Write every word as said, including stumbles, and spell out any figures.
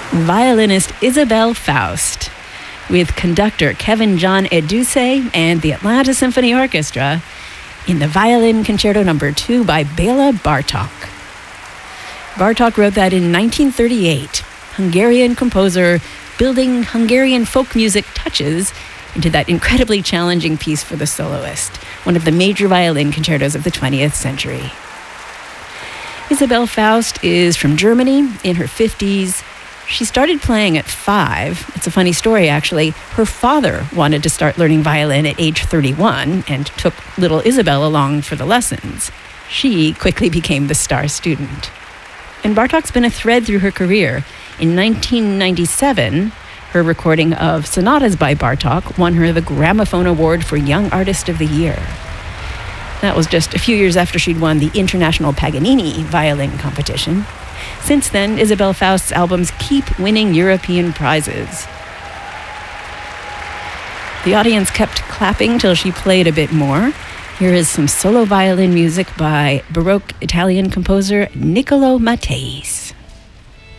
violinist Isabelle Faust, with conductor Kevin John Eduse and the Atlanta Symphony Orchestra in the Violin Concerto Number two by Bela Bartok. Bartok wrote that in nineteen thirty-eight, Hungarian composer building Hungarian folk music touches into that incredibly challenging piece for the soloist, one of the major violin concertos of the twentieth century. Isabelle Faust is from Germany, in her fifties. She started playing at five. It's a funny story, actually. Her father wanted to start learning violin at age thirty-one and took little Isabelle along for the lessons. She quickly became the star student. And Bartok's been a thread through her career. In nineteen ninety-seven, her recording of sonatas by Bartok won her the Gramophone Award for Young Artist of the Year. That was just a few years after she'd won the International Paganini Violin Competition. Since then, Isabelle Faust's albums keep winning European prizes. The audience kept clapping till she played a bit more. Here is some solo violin music by Baroque Italian composer Niccolo Matteis.